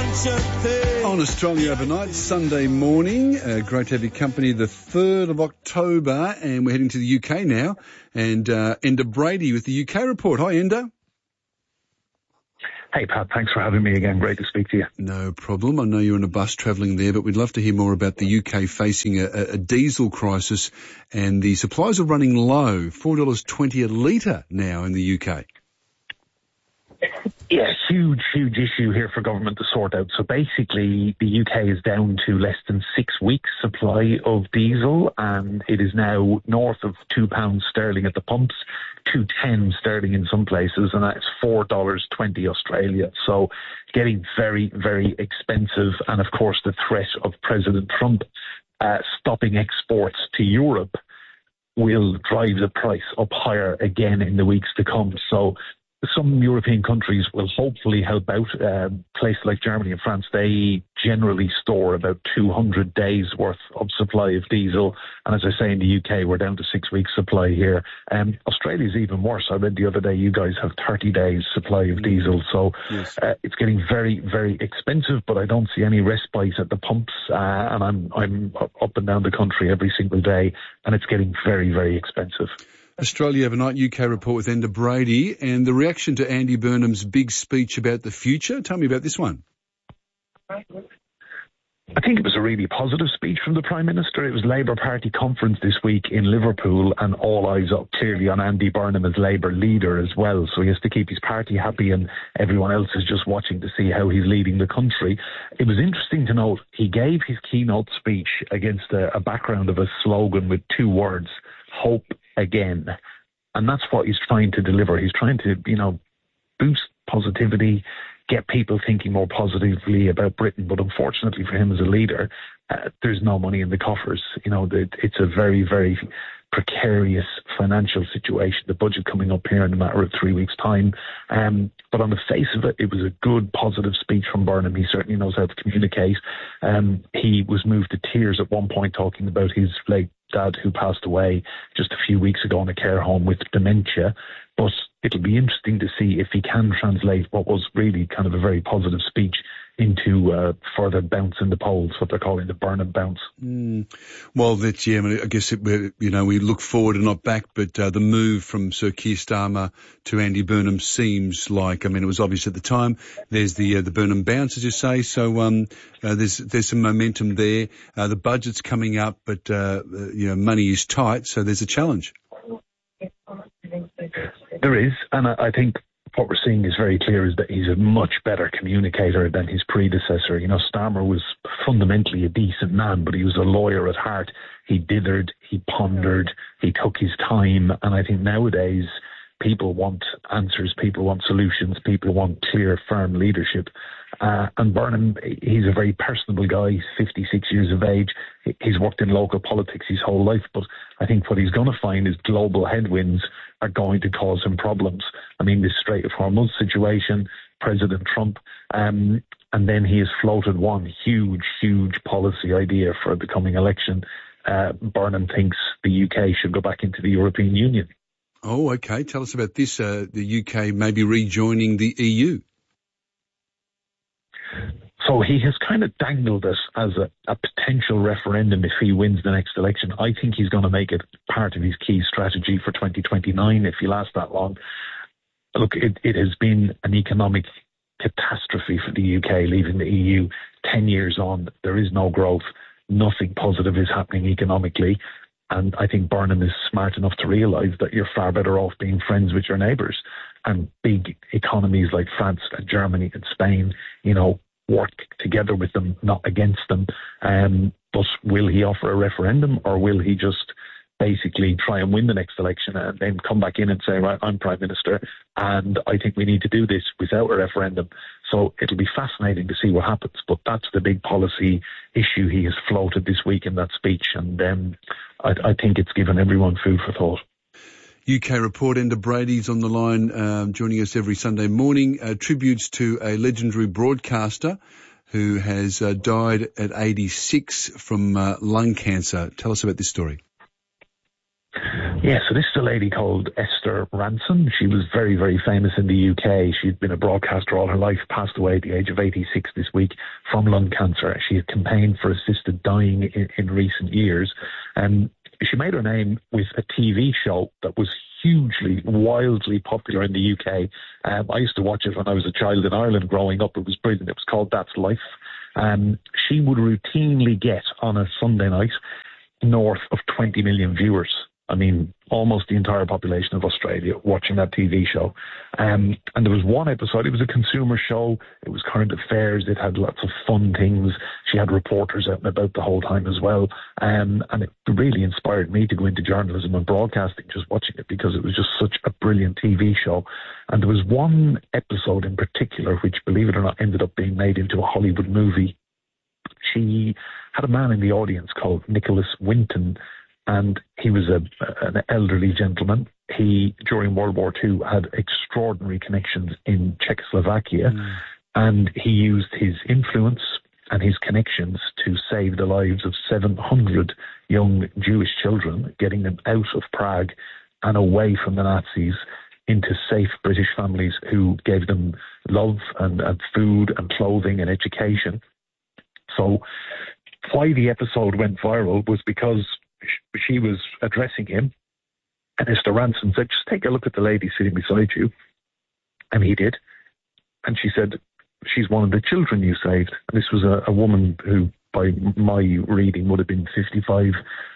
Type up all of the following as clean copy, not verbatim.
On Australia Overnight, Sunday morning. Great to have your company, the 3rd of October, and we're heading to the UK now. And Enda Brady with the UK report. Hi, Enda. Hey, Pat, thanks for having me again. Great to speak to you. No problem. I know you're on a bus travelling there, but we'd love to hear more about the UK facing a diesel crisis, and the supplies are running low, $4.20 a litre now in the UK. Yeah, huge issue here for government to sort out. So basically, the UK is down to less than 6 weeks' supply of diesel, and it is now north of £2 sterling at the pumps, $2.10 sterling in some places, and that's $4.20 Australia. So getting very, very expensive. And of course, the threat of President Trump stopping exports to Europe will drive the price up higher again in the weeks to come. So some European countries will hopefully help out. Places like Germany and France, they generally store about 200 days worth of supply of diesel. And as I say, in the UK, we're down to 6 weeks supply here. Australia's even worse. I read the other day you guys have 30 days supply of diesel. So Yes. It's getting very, very expensive, but I don't see any respite at the pumps. And I'm up and down the country every single day, and it's getting very, very expensive. Australia Overnight UK report with Enda Brady, and the reaction to Andy Burnham's big speech about the future. Tell me about this one. I think it was a really positive speech from the Prime Minister. It was Labour Party conference this week in Liverpool, and all eyes up clearly on Andy Burnham as Labour leader as well. So he has to keep his party happy, and everyone else is just watching to see how he's leading the country. It was interesting to note he gave his keynote speech against a background of a slogan with 2 words, hope again. And that's what he's trying to deliver. He's trying to, boost positivity, get people thinking more positively about Britain. But unfortunately for him as a leader, there's no money in the coffers. It's a very, very precarious financial situation. The budget coming up here in a matter of 3 weeks' time. But on the face of it, it was a good, positive speech from Burnham. He certainly knows how to communicate. He was moved to tears at one point talking about his late dad who passed away just a few weeks ago in a care home with dementia. But it'll be interesting to see if he can translate what was really kind of a very positive speech into further bounce in the polls, what they're calling the Burnham bounce. Well, that's, I guess, we look forward and not back, but the move from Sir Keir Starmer to Andy Burnham seems like, it was obvious at the time. There's the Burnham bounce, as you say, so there's some momentum there. The budget's coming up, but, money is tight, so there's a challenge. There is, and I think what we're seeing is very clear is that he's a much better communicator than his predecessor. Starmer was fundamentally a decent man, but he was a lawyer at heart. He dithered, he pondered, he took his time, and I think nowadays people want answers, people want solutions, people want clear, firm leadership. And Burnham, he's a very personable guy. He's 56 years of age. He's worked in local politics his whole life. But I think what he's going to find is global headwinds are going to cause him problems. This Strait of Hormuz situation, President Trump, and then he has floated one huge policy idea for the coming election. Burnham thinks the UK should go back into the European Union. Oh, okay. Tell us about this. The UK maybe rejoining the EU. So he has kind of dangled us as a potential referendum if he wins the next election. I think he's going to make it part of his key strategy for 2029 if he lasts that long. Look, it has been an economic catastrophe for the UK leaving the EU. 10 years on, there is no growth. Nothing positive is happening economically. And I think Burnham is smart enough to realise that you're far better off being friends with your neighbours. And big economies like France and Germany and Spain, work together with them, not against them. But will he offer a referendum, or will he just basically try and win the next election and then come back in and say, right, I'm Prime Minister and I think we need to do this without a referendum? So it'll be fascinating to see what happens. But that's the big policy issue he has floated this week in that speech. And I think it's given everyone food for thought. UK report, Enda Brady's on the line, joining us every Sunday morning. Tributes to a legendary broadcaster who has died at 86 from lung cancer. Tell us about this story. Yeah, so this is a lady called Esther Rantzen. She was very, very famous in the UK. She'd been a broadcaster all her life, passed away at the age of 86 this week from lung cancer. She had campaigned for assisted dying in recent years. She made her name with a TV show that was hugely, wildly popular in the UK. I used to watch it when I was a child in Ireland growing up. It was brilliant. It was called That's Life. She would routinely get on a Sunday night north of 20 million viewers. I mean, almost the entire population of Australia watching that TV show. And there was one episode, it was a consumer show, it was current affairs, it had lots of fun things. She had reporters out and about the whole time as well. And it really inspired me to go into journalism and broadcasting just watching it, because it was just such a brilliant TV show. And there was one episode in particular which, believe it or not, ended up being made into a Hollywood movie. She had a man in the audience called Nicholas Winton, and he was an elderly gentleman. He, during World War II, had extraordinary connections in Czechoslovakia, and he used his influence and his connections to save the lives of 700 young Jewish children, getting them out of Prague and away from the Nazis into safe British families who gave them love and food and clothing and education. So why the episode went viral was because she was addressing him, and Esther Rantzen said, just take a look at the lady sitting beside you. And he did. And she said, she's one of the children you saved. And this was a woman who, by my reading, would have been 55,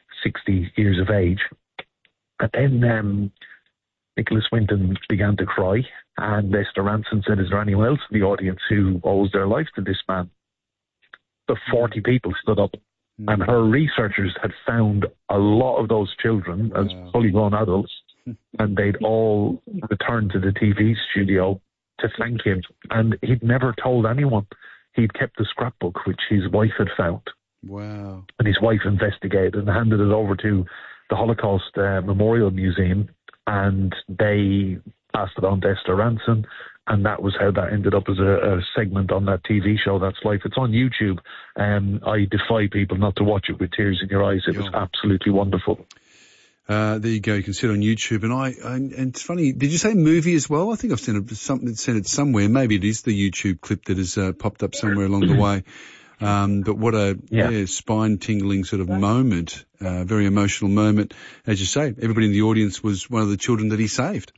60 years of age. And then Nicholas Winton began to cry, and Esther Rantzen said, is there anyone else in the audience who owes their life to this man? The 40 people stood up. And her researchers had found a lot of those children as fully grown adults, and they'd all returned to the TV studio to thank him. And he'd never told anyone. He'd kept the scrapbook, which his wife had found. Wow. And his wife investigated and handed it over to the Holocaust Memorial Museum, and they passed it on to Esther Rantzen. And that was how that ended up as a segment on that TV show, That's Life. It's on YouTube. I defy people not to watch it with tears in your eyes. It was absolutely wonderful. There you go. You can see it on YouTube. And it's funny. Did you say movie as well? I think I've seen it somewhere. Maybe it is the YouTube clip that has popped up somewhere along the way. But what a spine-tingling sort of moment, very emotional moment. As you say, everybody in the audience was one of the children that he saved.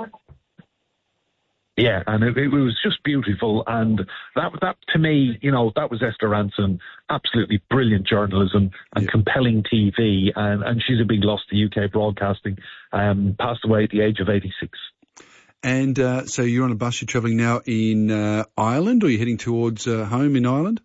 Yeah, and it was just beautiful, and that to me, you know, that was Esther Rantzen, absolutely brilliant journalism and compelling TV, and she's a big loss to UK broadcasting. Passed away at the age of 86. And so you're on a bus, you're travelling now in Ireland, or you're heading towards home in Ireland?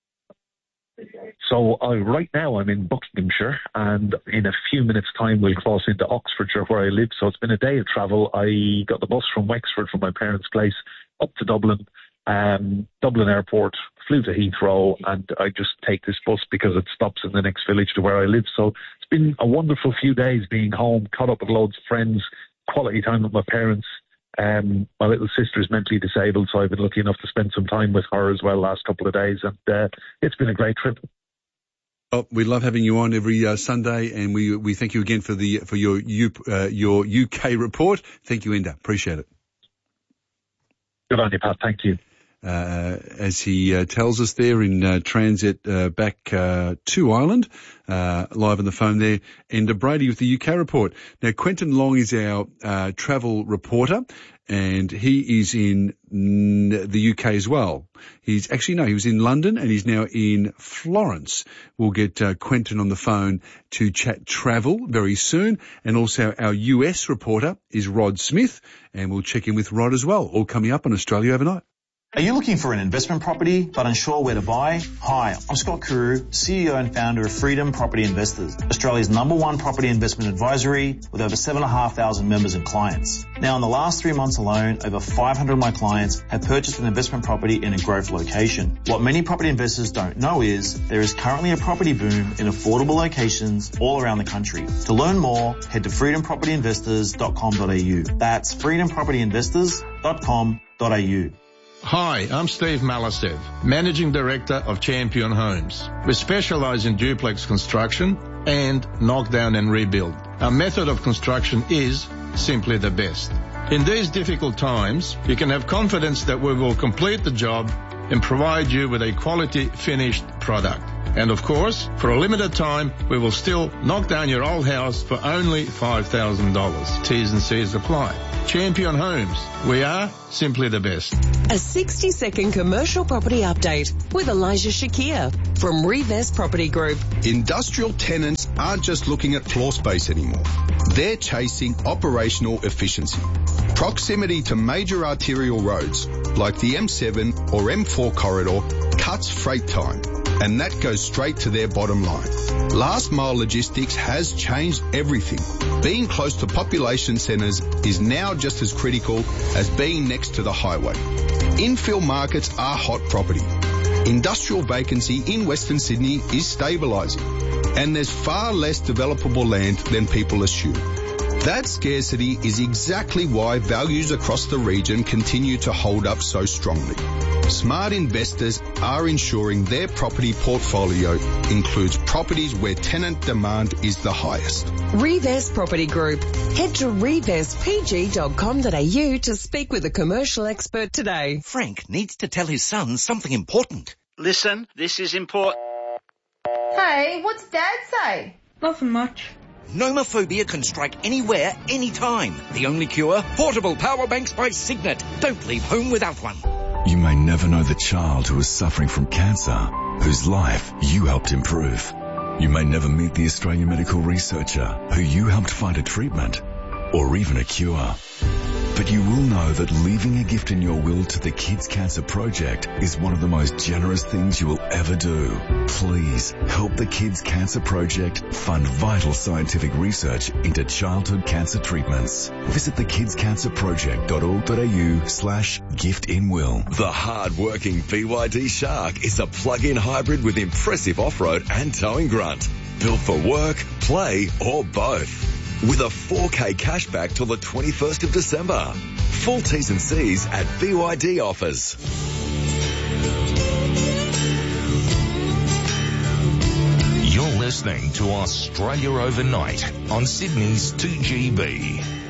So right now I'm in Buckinghamshire, and in a few minutes' time we'll cross into Oxfordshire where I live. So it's been a day of travel. I got the bus from Wexford from my parents' place up to Dublin, Dublin Airport, flew to Heathrow, and I just take this bus because it stops in the next village to where I live. So it's been a wonderful few days being home, caught up with loads of friends, quality time with my parents. My little sister is mentally disabled, so I've been lucky enough to spend some time with her as well last couple of days, and it's been a great trip. Oh, we love having you on every Sunday, and we thank you again for your UK report. Thank you, Enda. Appreciate it. Good on you, Pat. Thank you. As he tells us there in transit back to Ireland, live on the phone there, Enda Brady with the UK report. Now, Quentin Long is our travel reporter, and he is in the UK as well. He was in London, and he's now in Florence. We'll get Quentin on the phone to chat travel very soon. And also our US reporter is Rod Smith, and we'll check in with Rod as well, all coming up on Australia Overnight. Are you looking for an investment property but unsure where to buy? Hi, I'm Scott Carew, CEO and founder of Freedom Property Investors, Australia's #1 property investment advisory with over 7,500 members and clients. Now, in the last 3 months alone, over 500 of my clients have purchased an investment property in a growth location. What many property investors don't know is there is currently a property boom in affordable locations all around the country. To learn more, head to freedompropertyinvestors.com.au. That's freedompropertyinvestors.com.au. Hi, I'm Steve Malasev, Managing Director of Champion Homes. We specialise in duplex construction and knockdown and rebuild. our method of construction is simply the best. In these difficult times, you can have confidence that we will complete the job and provide you with a quality finished product. And of course, for a limited time, we will still knock down your old house for only $5,000. T's and C's apply. Champion Homes. We are simply the best. A 60-second commercial property update with Elijah Shakir from Revest Property Group. Industrial tenants aren't just looking at floor space anymore. They're chasing operational efficiency. Proximity to major arterial roads like the M7 or M4 corridor cuts freight time, and that goes straight to their bottom line. Last mile logistics has changed everything. Being close to population centres is now just as critical as being next to the highway. Infill markets are hot property. Industrial vacancy in Western Sydney is stabilising, and there's far less developable land than people assume. That scarcity is exactly why values across the region continue to hold up so strongly. Smart investors are ensuring their property portfolio includes properties where tenant demand is the highest. Revest Property Group. Head to revestpg.com.au to speak with a commercial expert today. Frank needs to tell his son something important. Listen, this is important. Hey, what's Dad say? Nothing much. Nomophobia can strike anywhere, anytime. The only cure? Portable power banks by Signet. Don't leave home without one. You may never know the child who is suffering from cancer, whose life you helped improve. You may never meet the Australian medical researcher who you helped find a treatment or even a cure. But you will know that leaving a gift in your will to the Kids Cancer Project is one of the most generous things you will ever do. Please help the Kids Cancer Project fund vital scientific research into childhood cancer treatments. Visit thekidscancerproject.org.au/giftinwill. The hard-working BYD Shark is a plug-in hybrid with impressive off-road and towing grunt. Built for work, play or both. With a 4K cashback till the 21st of December. Full T's and C's at BYD offers. You're listening to Australia Overnight on Sydney's 2GB.